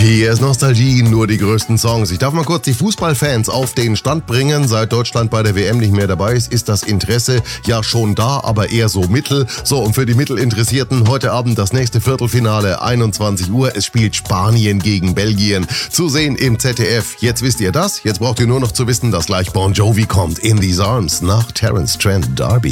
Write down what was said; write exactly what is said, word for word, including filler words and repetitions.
Hier ist Nostalgie, nur die größten Songs. Ich darf mal kurz die Fußballfans auf den Stand bringen. Seit Deutschland bei der W M nicht mehr dabei ist, ist das Interesse ja schon da, aber eher so mittel. So, und für die Mittelinteressierten heute Abend das nächste Viertelfinale, einundzwanzig Uhr. Es spielt Spanien gegen Belgien. Zu sehen im Z D F. Jetzt wisst ihr das. Jetzt braucht ihr nur noch zu wissen, dass gleich Bon Jovi kommt. In These Arms nach Terence Trent D'Arby.